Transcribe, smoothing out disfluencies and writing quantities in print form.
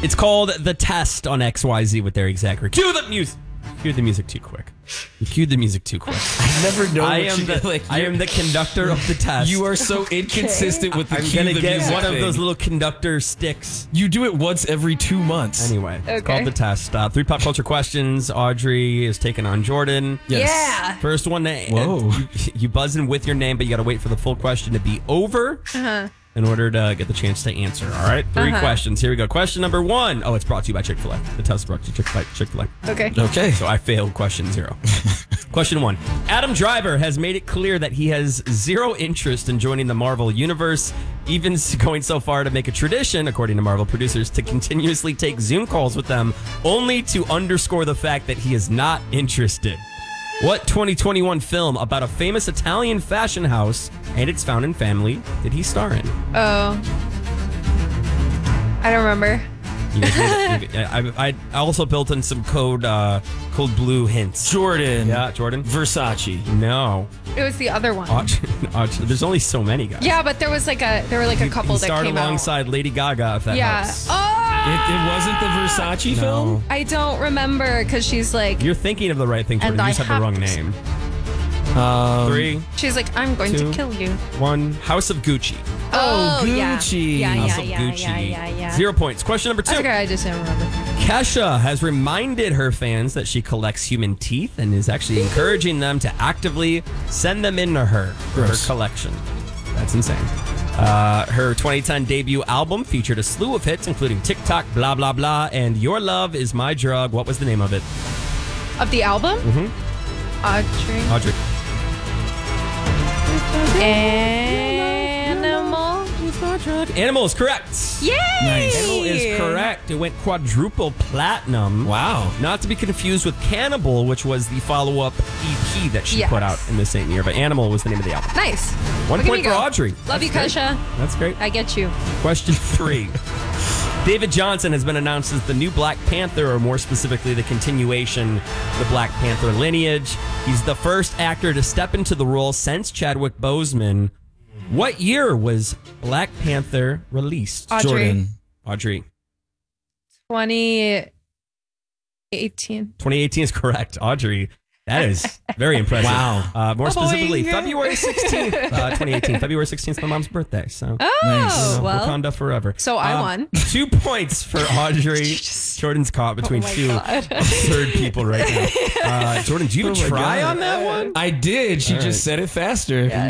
It's called The Test on XYZ with their exact Cue the music. Cue the music too quick. You cued the music too quick. I never know. I am the conductor of the test. You are so inconsistent with the I'm cue going to the get music one of thing. those little conductor sticks. You do it once every 2 months. Anyway, it's Okay. called The Test. 3 pop culture questions. Audrey is taking on Jordan. Yes. Yeah. First one, Whoa. you buzz in with your name, but you got to wait for the full question to be over in order to get the chance to answer. All right, 3 questions. Here we go. Question number 1. Oh, it's brought to you by Chick-fil-A. The test is brought to you by Chick-fil-A. Okay. Okay. So I failed question 0. Question 1. Adam Driver has made it clear that he has 0 interest in joining the Marvel Universe, even going so far to make a tradition, according to Marvel producers, to continuously take Zoom calls with them, only to underscore the fact that he is not interested. What 2021 film about a famous Italian fashion house and its founding family did he star in? Oh. I don't remember. You guys made it. I also built in some code blue hints. Jordan. Yeah, Jordan? Versace. No. It was the other one. There's only so many guys. Yeah, but there were like a couple he that starred came out. alongside Lady Gaga at that Yeah. house. Oh. It wasn't the Versace film? I don't remember because she's like, You're thinking of the right thing, Jordan. And You just I have the wrong have- name. 3, she's like, I'm going 2, to kill you. 1. House of Gucci. Oh, yeah. Gucci. Yeah, House yeah, of yeah, Gucci. yeah. 0 points. Question number 2. Okay, I just didn't remember. Kesha has reminded her fans that she collects human teeth and is actually encouraging them to actively send them in to her for her collection. That's insane. Her 2010 debut album featured a slew of hits, including TikTok, Blah, Blah, Blah, and Your Love Is My Drug. What was the name of it? Of the album? Audrey. Animal. Animal is correct. Yay! Nice. Animal is correct. It went quadruple platinum. Wow. Not to be confused with Cannibal, which was the follow-up EP that she Yes. put out in the same year. But Animal was the name of the album. Nice. 1 Look at point me for go. Audrey. Love That's you, great. Kesha. That's great. I get you. Question 3. David Johnson has been announced as the new Black Panther, or more specifically, the continuation of the Black Panther lineage. He's the first actor to step into the role since Chadwick Boseman. What year was Black Panther released? Audrey. Jordan. Audrey. 2018. 2018 is correct. Audrey. That is very impressive. Wow. More specifically, boing. February 16th, 2018. February 16th is my mom's birthday. So, Oh, Nice. well. Wakanda forever. So I won. 2 points for Audrey. Jordan's caught between Oh my 2 God. absurd people right now. Jordan, do you Oh my try God. on that one? I did. She All just right. said it faster. Yeah.